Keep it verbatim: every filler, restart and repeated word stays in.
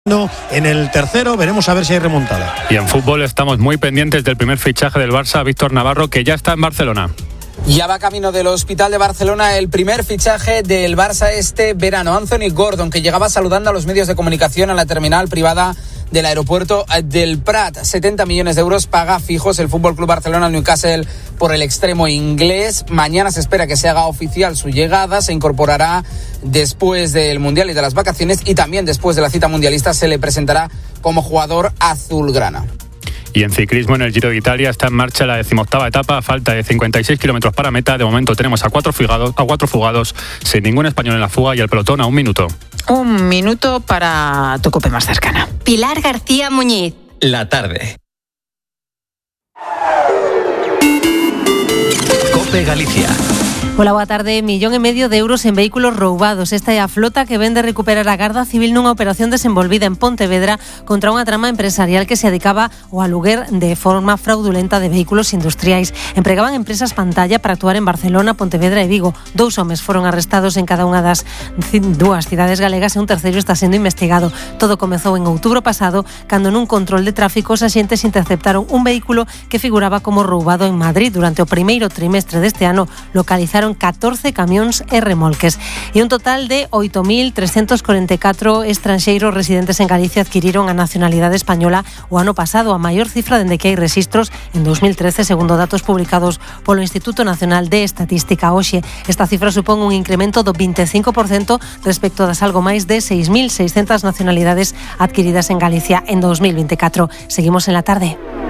En el tercero veremos a ver si hay remontada. Y en fútbol estamos muy pendientes del primer fichaje del Barça, Víctor Navarro, que ya está en Barcelona. Ya va camino del Hospital de Barcelona el primer fichaje del Barça este verano. Anthony Gordon, que llegaba saludando a los medios de comunicación a la terminal privada del aeropuerto del Prat. setenta millones de euros paga fijos el F C Barcelona al Newcastle por el extremo inglés. Mañana se espera que se haga oficial su llegada. Se incorporará después del Mundial y de las vacaciones, y también después de la cita mundialista se le presentará como jugador azulgrana. Y en ciclismo, en el Giro de Italia, está en marcha la decimoctava etapa, a falta de cincuenta y seis kilómetros para meta. De momento tenemos a cuatro fugados, a cuatro fugados, sin ningún español en la fuga, y el pelotón a un minuto. Un minuto para tu cope más cercana. Pilar García Muñiz. La tarde. Cope Galicia. Hola, boa tarde. Millón e medio de euros en vehículos roubados. Esta é a flota que vende recuperar a Garda Civil nunha operación desenvolvida en Pontevedra contra unha trama empresarial que se dedicaba ao aluguer de forma fraudulenta de vehículos industriais. Empregaban empresas pantalla para actuar en Barcelona, Pontevedra e Vigo. Dous homes foron arrestados en cada unha das dúas cidades galegas e un terceiro está sendo investigado. Todo comezou en outubro pasado, cando nun control de tráfico os axentes interceptaron un vehículo que figuraba como roubado en Madrid. Durante o primeiro trimestre deste ano localizaron catorce camións e remolques. E un total de oito mil trescentos corenta e catro estranxeiros residentes en Galicia adquiriron a nacionalidade española o ano pasado, a maior cifra dende que hai rexistros en dos mil trece, segundo datos publicados polo Instituto Nacional de Estatística. Hoxe, esta cifra supón un incremento do vinte e cinco por cento respecto das algo máis de seis mil seiscentas nacionalidades adquiridas en Galicia en dos mil vinte e catro. Seguimos en la tarde.